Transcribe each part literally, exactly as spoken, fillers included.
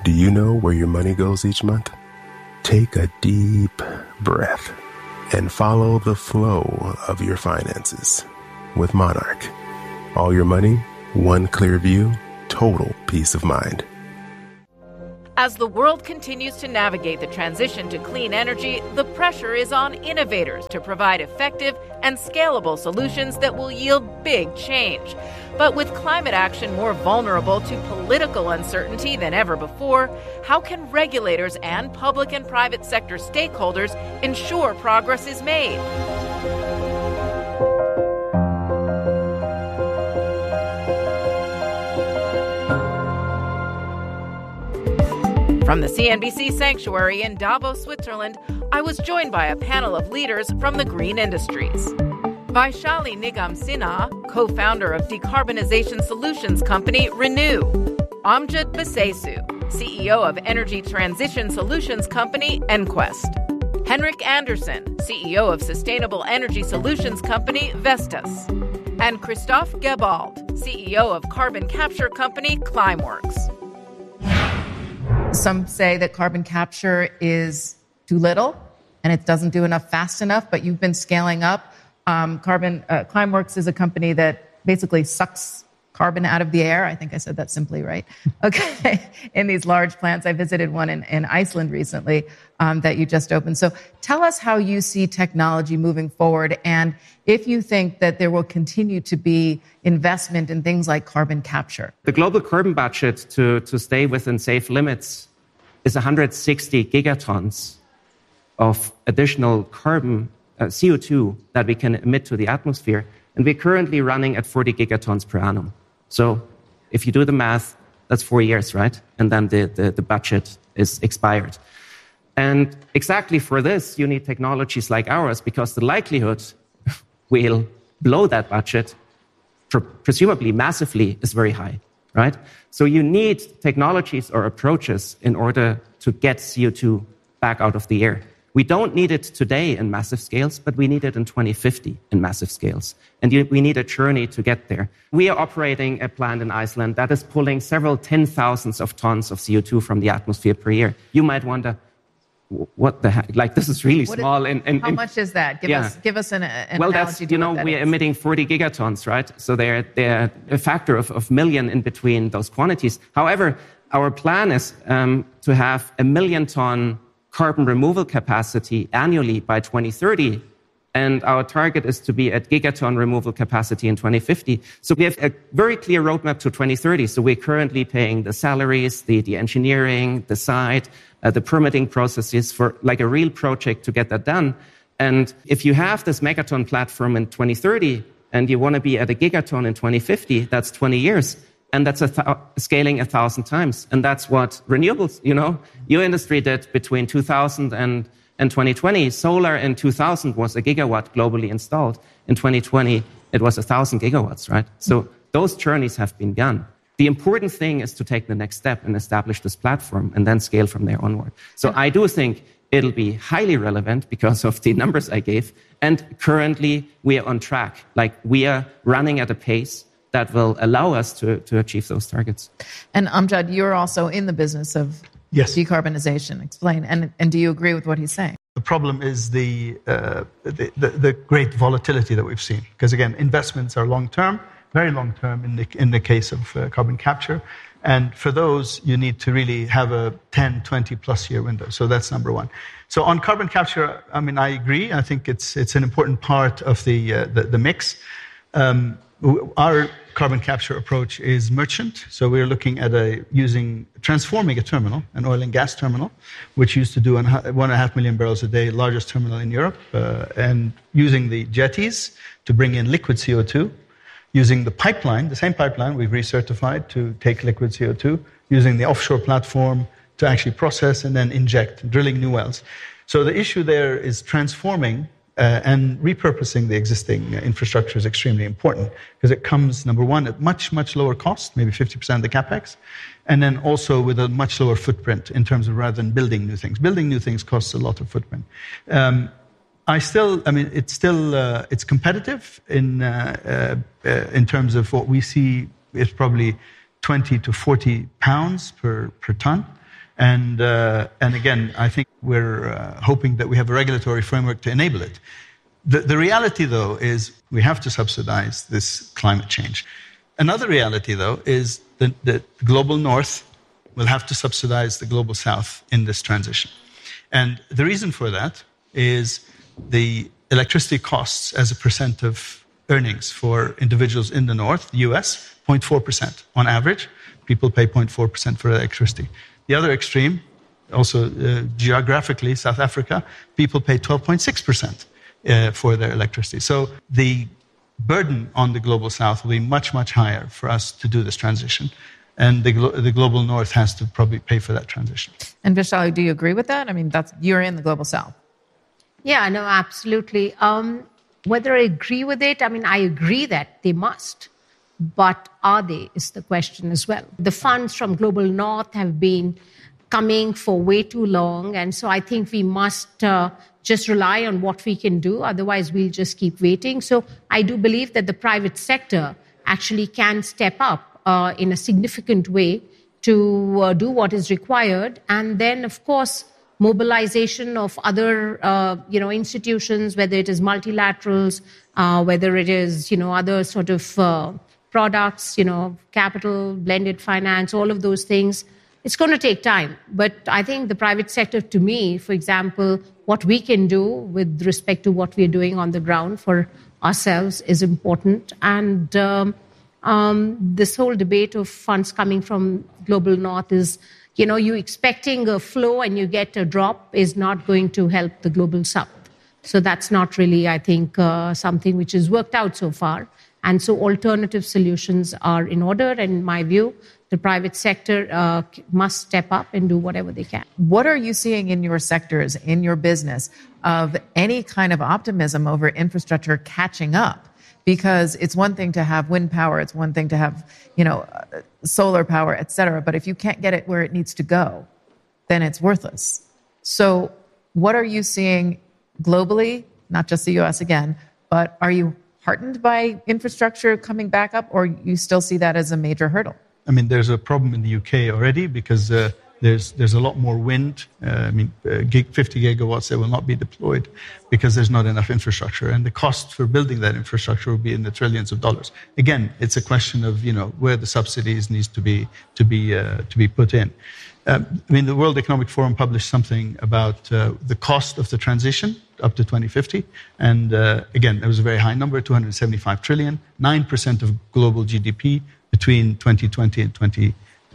Do you know where your money goes each month? Take a deep breath and follow the flow of your finances with Monarch. All your money, one clear view, total peace of mind. As the world continues to navigate the transition to clean energy, the pressure is on innovators to provide effective and scalable solutions that will yield big change. But with climate action more vulnerable to political uncertainty than ever before, how can regulators and public and private sector stakeholders ensure progress is made? From the C N B C Sanctuary in Davos, Switzerland, I was joined by a panel of leaders from the green industries. Vaishali Nigam Sinha, co-founder of decarbonization solutions company Renew. Amjad Basesu, C E O of energy transition solutions company Enquest. Henrik Andersen, C E O of sustainable energy solutions company Vestas. And Christophe Gebald, C E O of carbon capture company Climeworks. Some say that carbon capture is too little and it doesn't do enough fast enough, but you've been scaling up. Um, carbon uh, Climeworks is a company that basically sucks carbon out of the air. I think I said that simply right. Okay, in these large plants. I visited one in, in Iceland recently um, that you just opened. So tell us how you see technology moving forward and if you think that there will continue to be investment in things like carbon capture. The global carbon budget to, to stay within safe limits is one hundred sixty gigatons of additional carbon, uh, C O two that we can emit to the atmosphere. And we're currently running at forty gigatons per annum. So if you do the math, that's four years, right? And then the, the, the budget is expired. And exactly for this, you need technologies like ours, because the likelihood we'll blow that budget, presumably massively, is very high, right? So you need technologies or approaches in order to get C O two back out of the air. We don't need it today in massive scales, but we need it in twenty fifty in massive scales. And you, we need a journey to get there. We are operating a plant in Iceland that is pulling several ten thousands of tons of C O two from the atmosphere per year. You might wonder, what the heck? Like, this is really what small. Is, and, and, how and, much is that? Give yeah. us give us an, an well, analogy that's, to you know, what that we're is. emitting forty gigatons, right? So they're, they're a factor of, of million in between those quantities. However, our plan is um, to have a million ton carbon removal capacity annually by twenty thirty. And our target is to be at gigaton removal capacity in twenty fifty. So we have a very clear roadmap to twenty thirty. So we're currently paying the salaries, the, the engineering, the site, uh, the permitting processes for like a real project to get that done. And if you have this megaton platform in twenty thirty and you want to be at a gigaton in twenty fifty, that's twenty years. And that's a th- scaling a thousand times. And that's what renewables, you know, your industry did between two thousand and, and twenty twenty. Solar in two thousand was a gigawatt globally installed. In twenty twenty, it was a thousand gigawatts, right? So those journeys have been done. The important thing is to take the next step and establish this platform and then scale from there onward. So I do think it'll be highly relevant because of the numbers I gave. And currently we are on track. Like, we are running at a pace that will allow us to, to achieve those targets. And Amjad, you're also in the business of yes. decarbonization. Explain. And, and do you agree with what he's saying? The problem is the, uh, the, the, the great volatility that we've seen. Because again, investments are long-term, very long-term in the, in the case of uh, carbon capture. And for those, you need to really have a ten, twenty plus year window. So that's number one. So on carbon capture, I mean, I agree. I think it's, it's an important part of the, uh, the, the mix. Um, Our carbon capture approach is merchant. So we're looking at a using transforming a terminal, an oil and gas terminal, which used to do one and a half million barrels a day, largest terminal in Europe, uh, and using the jetties to bring in liquid C O two, using the pipeline, the same pipeline we've recertified to take liquid C O two, using the offshore platform to actually process and then inject, drilling new wells. So the issue there is transforming Uh, and repurposing the existing uh, infrastructure is extremely important because it comes, number one, at much, much lower cost, maybe fifty percent of the capex, and then also with a much lower footprint in terms of rather than building new things. Building new things costs a lot of footprint. Um, I still, I mean, it's still, uh, it's competitive in, uh, uh, uh, in terms of what we see is probably twenty to forty pounds per, per ton. And, uh, and again, I think we're uh, hoping that we have a regulatory framework to enable it. The, the reality, though, is we have to subsidize this climate change. Another reality, though, is that the global north will have to subsidize the global south in this transition. And the reason for that is the electricity costs as a percent of earnings for individuals in the north, the U S, zero point four percent on average. People pay zero point four percent for electricity. The other extreme, also uh, geographically, South Africa, people pay twelve point six percent uh, for their electricity. So the burden on the global south will be much, much higher for us to do this transition. And the, glo- the global north has to probably pay for that transition. And Vaishali, do you agree with that? I mean, that's you're in the global south. Yeah, no, absolutely. Um, whether I agree with it, I mean, I agree that they must. But are they, is the question as well. The funds from Global North have been coming for way too long. And so I think we must uh, just rely on what we can do. Otherwise, we'll just keep waiting. So I do believe that the private sector actually can step up uh, in a significant way to uh, do what is required. And then, of course, mobilization of other, uh, you know, institutions, whether it is multilaterals, uh, whether it is, you know, other sort of uh, products, you know, capital, blended finance, all of those things. It's going to take time. But I think the private sector, to me, for example, what we can do with respect to what we're doing on the ground for ourselves is important. And um, um, this whole debate of funds coming from Global North is, you know, you expecting a flow and you get a drop is not going to help the Global South. So that's not really, I think, uh, something which has worked out so far. And so alternative solutions are in order. And in my view, the private sector uh, must step up and do whatever they can. What are you seeing in your sectors, in your business, of any kind of optimism over infrastructure catching up? Because it's one thing to have wind power, it's one thing to have, you know, uh, solar power, et cetera. But if you can't get it where it needs to go, then it's worthless. So what are you seeing globally, not just the U S again, but are you heartened by infrastructure coming back up, or you still see that as a major hurdle? I mean, there's a problem in the U K already because uh, there's there's a lot more wind. Uh, I mean, uh, gig, fifty gigawatts that will not be deployed because there's not enough infrastructure, and the cost for building that infrastructure will be in the trillions of dollars. Again, it's a question of, you know, where the subsidies needs to be to be uh, to be put in. Um, I mean, the World Economic Forum published something about uh, the cost of the transition up to twenty fifty. And uh, again, it was a very high number, two hundred seventy-five trillion, nine percent of global G D P between twenty twenty and twenty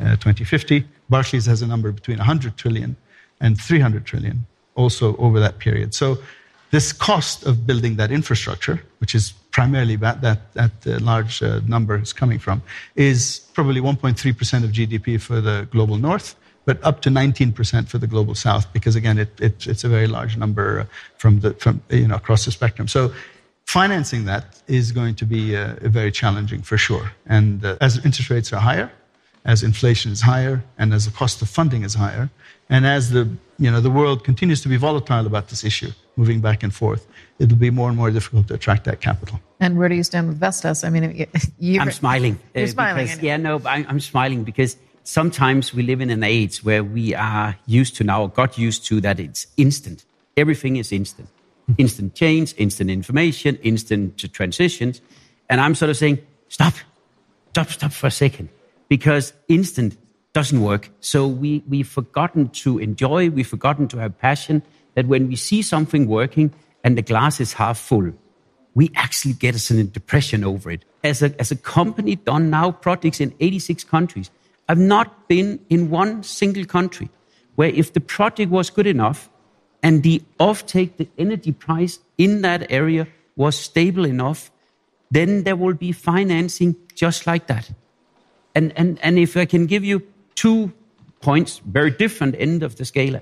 fifty. Barclays has a number between one hundred trillion and three hundred trillion also over that period. So this cost of building that infrastructure, which is primarily that, that, that uh, large uh, number is coming from, is probably one point three percent of G D P for the global north, but up to nineteen percent for the global south, because again, it, it, it's a very large number from the from you know across the spectrum. So financing that is going to be uh, very challenging for sure. And uh, as interest rates are higher, as inflation is higher, and as the cost of funding is higher, and as the you know the world continues to be volatile about this issue, moving back and forth, it'll be more and more difficult to attract that capital. And where do you stand with Vestas? I mean, you're I'm smiling. You're uh, smiling. Because, yeah, no, I'm, I'm smiling because sometimes we live in an age where we are used to now, got used to that it's instant. Everything is instant. Instant change, instant information, instant transitions. And I'm sort of saying, stop, stop, stop for a second. Because instant doesn't work. So we, we've forgotten to enjoy, we've forgotten to have passion, that when we see something working and the glass is half full, we actually get us in a depression over it. As a, as a company done now projects in eighty-six countries, I've not been in one single country where if the project was good enough and the offtake, the energy price in that area was stable enough, then there will be financing just like that. And, and, and if I can give you two points, very different end of the scale.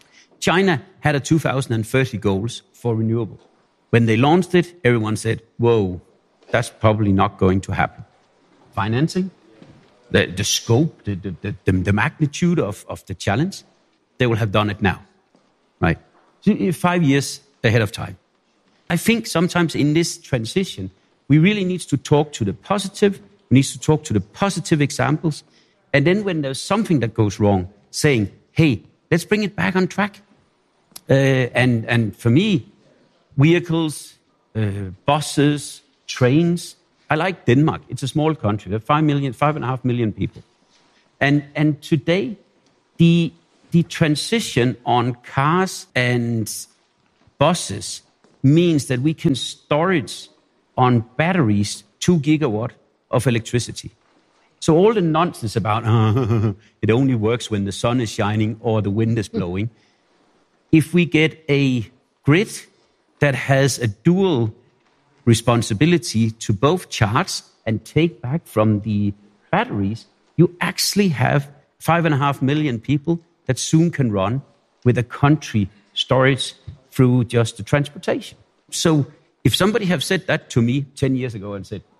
China had a two thousand thirty goals for renewable. When they launched it, everyone said, whoa, that's probably not going to happen. Financing, the, the scope, the, the, the, the magnitude of, of the challenge, they will have done it now, right? Five years ahead of time. I think sometimes in this transition, we really need to talk to the positive, we need to talk to the positive examples, and then when there's something that goes wrong, saying, hey, let's bring it back on track. Uh, and, and for me, vehicles, uh, buses, trains, I like Denmark. It's a small country. There are five million, five and a half million people. And, and today, the, the transition on cars and buses means that we can storage on batteries two gigawatt of electricity. So all the nonsense about uh, it only works when the sun is shining or the wind is blowing. If we get a grid that has a dual responsibility to both charge and take back from the batteries, you actually have five and a half million people that soon can run with a country storage through just the transportation. So if somebody have said that to me ten years ago and said,